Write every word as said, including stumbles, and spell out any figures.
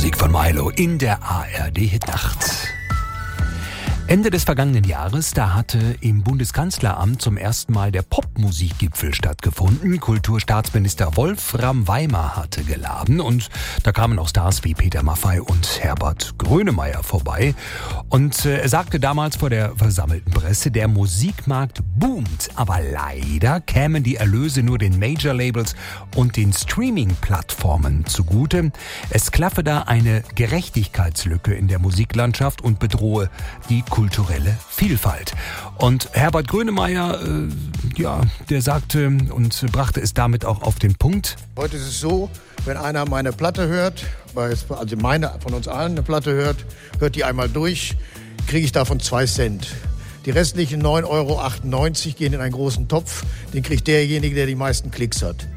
Musik von Milo in der A R D-Hitnacht. Ende des vergangenen Jahres, da hatte im Bundeskanzleramt zum ersten Mal der Popmusikgipfel stattgefunden. Kulturstaatsminister Wolfram Weimar hatte geladen und da kamen auch Stars wie Peter Maffay und Herbert Grönemeyer vorbei. Und äh, er sagte damals vor der versammelten Presse, der Musikmarkt boomt, aber leider kämen die Erlöse nur den Major-Labels und den Streaming-Plattformen zugute. Es klaffe da eine Gerechtigkeitslücke in der Musiklandschaft und bedrohe die kulturelle Vielfalt. Und Herbert Grönemeyer, äh, ja, der sagte und brachte es damit auch auf den Punkt. Heute ist es so, wenn einer meine Platte hört, also meine von uns allen eine Platte hört, hört die einmal durch, kriege ich davon zwei Cent. Die restlichen neun Euro achtundneunzig gehen in einen großen Topf, den kriegt derjenige, der die meisten Klicks hat.